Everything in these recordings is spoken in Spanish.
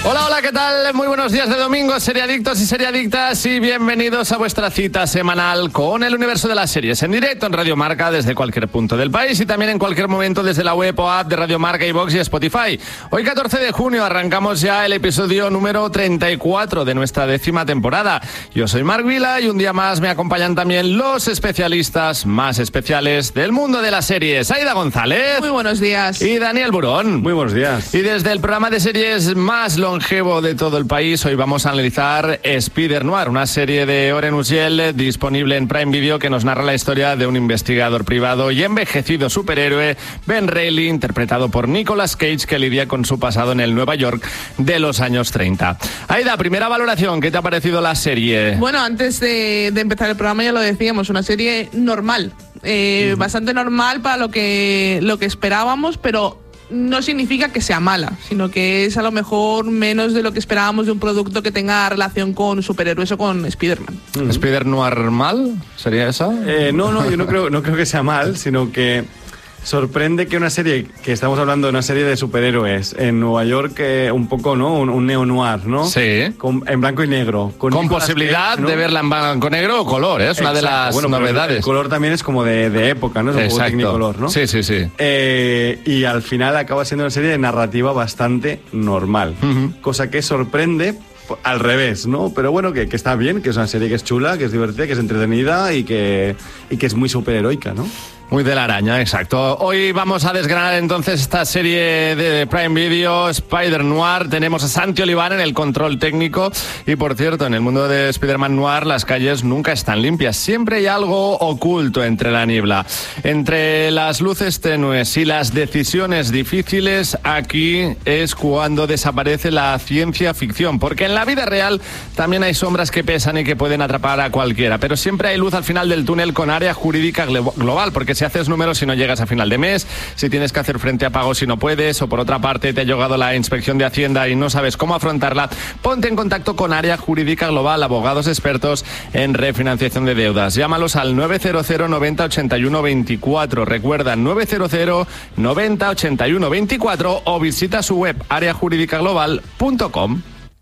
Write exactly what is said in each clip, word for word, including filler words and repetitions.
Hola, hola, ¿qué tal? Muy buenos días de domingo, seriadictos y seriadictas, y bienvenidos a vuestra cita semanal con el universo de las series, en directo en Radio Marca desde cualquier punto del país y también en cualquier momento desde la web o app de Radio Marca, iVoox y Spotify. Hoy, catorce de junio, arrancamos ya el episodio número treinta y cuatro de nuestra décima temporada. Yo soy Marc Vila y un día más me acompañan también los especialistas más especiales del mundo de las series. Aida González. Muy buenos días. Y Daniel Burón. Muy buenos días. Y desde el programa de series más longevo de todo el país, hoy vamos a analizar Spider-Noir, una serie de Oren Uziel disponible en Prime Video que nos narra la historia de un investigador privado y envejecido superhéroe, Ben Reilly, interpretado por Nicolas Cage, que lidia con su pasado en el Nueva York de los años treinta. Aida, primera valoración, ¿qué te ha parecido la serie? Bueno, antes de, de empezar el programa ya lo decíamos, una serie normal, eh, uh-huh. bastante normal para lo que, lo que esperábamos, pero no significa que sea mala, sino que es a lo mejor menos de lo que esperábamos de un producto que tenga relación con superhéroes o con Spider-Man. ¿Mm? ¿Spider-Noir mal? ¿Sería esa? Eh, no, no, yo no creo, no creo que sea mal, sino que sorprende que una serie, que estamos hablando de una serie de superhéroes en Nueva York, eh, un poco, ¿no? Un, un neo-noir, ¿no? Sí. Con, en blanco y negro. Con, con posibilidad Cage, ¿no? de verla en blanco y negro o color, ¿eh? Es una Exacto. de las bueno, novedades. El color también es como de, de época, ¿no? Es un Exacto. poco tecnicolor, ¿no? Sí, sí, sí. Eh, y al final acaba siendo una serie de narrativa bastante normal. Uh-huh. Cosa que sorprende al revés, ¿no? Pero bueno, que, que está bien, que es una serie que es chula, que es divertida, que es entretenida y que, y que es muy superheroica, ¿no? Muy de la araña, exacto. Hoy vamos a desgranar entonces esta serie de Prime Video, Spider-Noir. Tenemos a Santi Olivar en el control técnico. Y por cierto, en el mundo de Spider-Man Noir las calles nunca están limpias. Siempre hay algo oculto entre la niebla. Entre las luces tenues y las decisiones difíciles, aquí es cuando desaparece la ciencia ficción. Porque en la vida real también hay sombras que pesan y que pueden atrapar a cualquiera. Pero siempre hay luz al final del túnel con Área Jurídica Global, porque si haces números y no llegas a final de mes, si tienes que hacer frente a pagos y no puedes, o por otra parte te ha llegado la inspección de Hacienda y no sabes cómo afrontarla, ponte en contacto con Área Jurídica Global, abogados expertos en refinanciación de deudas. Llámalos al nueve cero cero noventa ochenta y uno veinticuatro. Recuerda, nueve cero cero noventa ochenta y uno veinticuatro o visita su web área jurídica global punto com.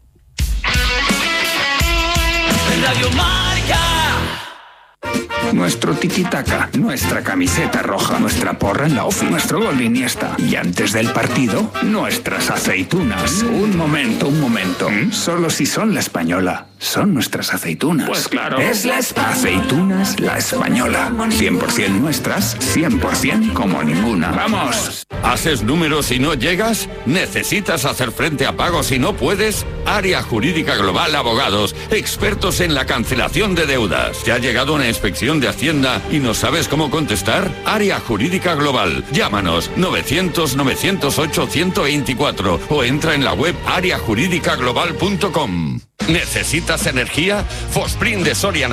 Radio Marca. Nuestro tiki-taka, nuestra camiseta roja, nuestra porra en la ofi, nuestro gol de Iniesta. Y antes del partido, nuestras aceitunas. Mm. Un momento, un momento. ¿Mm? Solo si son la española. Son nuestras aceitunas. Pues claro. Es la esp- Aceitunas La Española. cien por ciento nuestras, cien por ciento como ninguna. ¡Vamos! ¿Haces números y no llegas? ¿Necesitas hacer frente a pagos y no puedes? Área Jurídica Global Abogados, expertos en la cancelación de deudas. ¿Te ha llegado una inspección de Hacienda y no sabes cómo contestar? Área Jurídica Global. Llámanos novecientos novecientos ocho ciento veinticuatro o entra en la web área jurídica global punto com. ¿Necesitas energía? Fosprin de Soria